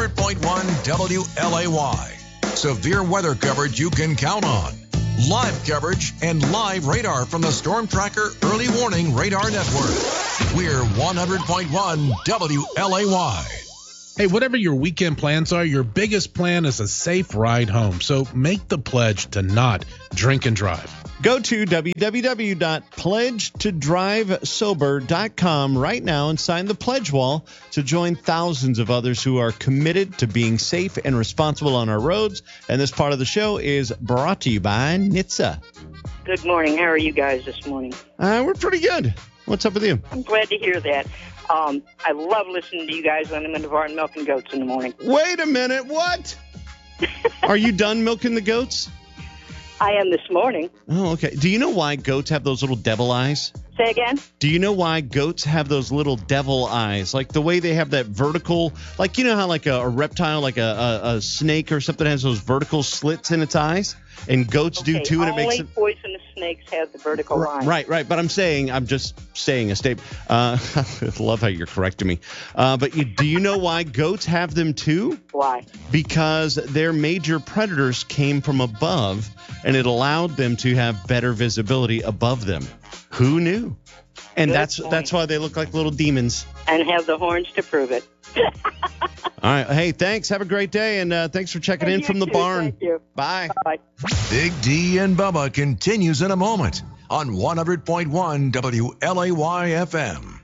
100.1 WLAY. Severe weather coverage you can count on. Live coverage and live radar from the Storm Tracker Early Warning Radar Network. We're 100.1 WLAY. Hey, whatever your weekend plans are, your biggest plan is a safe ride home. So make the pledge to not drink and drive. Go to www.pledgetodrivesober.com right now and sign the pledge wall to join thousands of others who are committed to being safe and responsible on our roads. And this part of the show is brought to you by NHTSA. Good morning. How are you guys this morning? We're pretty good. What's up with you? I'm glad to hear that. I love listening to you guys when I'm in the barn milking goats in the morning. Wait a minute. What? Are you done milking the goats? I am this morning. Oh, okay. Do you know why goats have those little devil eyes? Say again? Do you know why goats have those little devil eyes? Like the way they have that vertical, like you know how like a reptile, like a snake or something has those vertical slits in its eyes? And goats do too, and it makes it... Only poisonous snakes have the vertical line. Right. But I'm just saying a statement. I love how you're correcting me. But do you know why goats have them too? Why? Because their major predators came from above, and it allowed them to have better visibility above them. Who knew? And that's why they look like little demons. And have the horns to prove it. All right. Hey, thanks. Have a great day, and thanks for checking in from the barn. Thank you. Bye. Bye. Big D and Bubba continues in a moment on 100.1 WLAY FM.